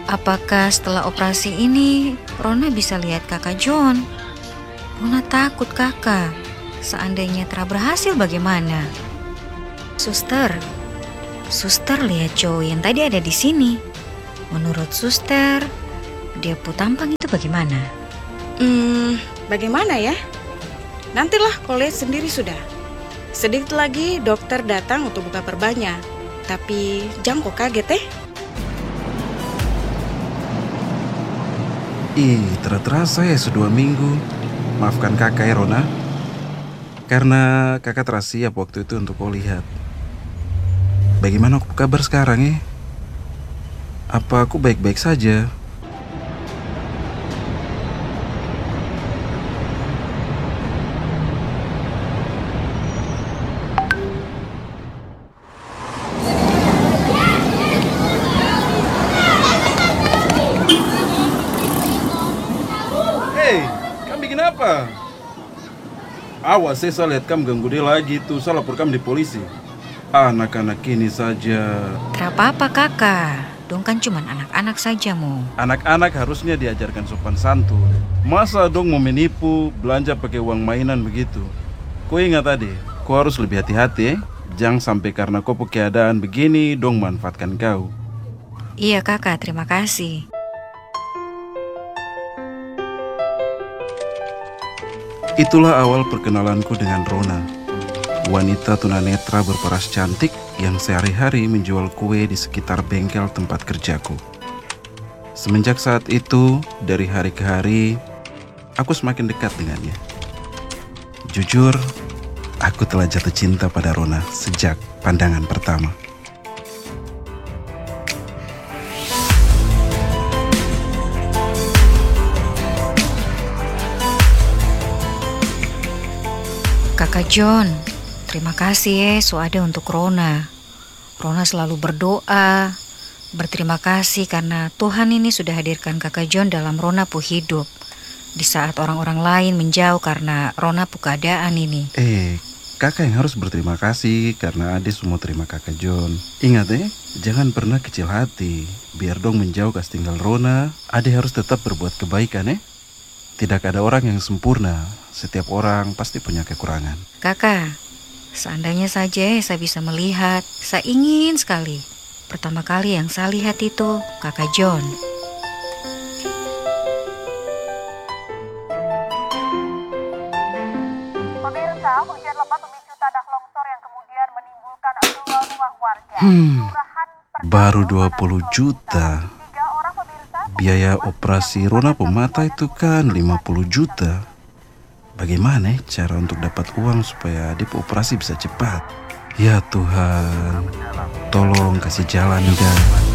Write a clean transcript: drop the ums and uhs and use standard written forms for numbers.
Apakah setelah operasi ini Rona bisa lihat kakak John? Rona takut kakak. Seandainya Tra berhasil bagaimana? Suster lihat cowok yang tadi ada di sini. Menurut suster, dia tampang itu bagaimana? Bagaimana ya? Nantilah kau lihat sendiri sudah. Sedikit lagi dokter datang untuk buka perbannya. Tapi jangan kau kaget Terasa ya sudah 2 minggu. Maafkan kakak ya Rona. Karena kakak tersiap waktu itu untuk kau lihat. Bagaimana aku kabar sekarang ya? Apa aku baik-baik saja? Hei, kamu bikin apa? Awas saya lihat kamu ganggu dia lagi tuh, saya lapor kamu di polisi. Anak-anak ini saja. Tra apa-apa kakak, dong kan cuma anak-anak saja mu. Anak-anak harusnya diajarkan sopan santun. Masa dong mau menipu, belanja pakai uang mainan begitu? Kau ingat tadi, kau harus lebih hati-hati. Jangan sampai karena kau keadaan begini, dong manfaatkan kau. Iya kakak, terima kasih. Itulah awal perkenalanku dengan Rona, wanita tunanetra berparas cantik yang sehari-hari menjual kue di sekitar bengkel tempat kerjaku. Semenjak saat itu, dari hari ke hari, aku semakin dekat dengannya. Jujur, aku telah jatuh cinta pada Rona sejak pandangan pertama. Kakak John, terima kasih ada untuk Rona. Rona selalu berdoa, berterima kasih karena Tuhan ini sudah hadirkan kakak John dalam Rona pu hidup. Di saat orang-orang lain menjauh karena Rona pu keadaan ini. Kakak yang harus berterima kasih karena Ade semua terima kakak John. Ingat jangan pernah kecil hati. Biar dong menjauh kas tinggal Rona, Ade harus tetap berbuat kebaikan Tidak ada orang yang sempurna. Setiap orang pasti punya kekurangan. Kakak, seandainya saja saya bisa melihat, saya ingin sekali. Pertama kali yang saya lihat itu kakak John. Pemirsa, hujan lebat memicu tanah longsor yang kemudian menimbulkan 2 rumah warga. Baru 20 juta. Biaya operasi Rona pemata itu kan 50 juta. Bagaimana cara untuk dapat uang supaya dia operasi bisa cepat? Ya Tuhan, tolong kasih jalan juga.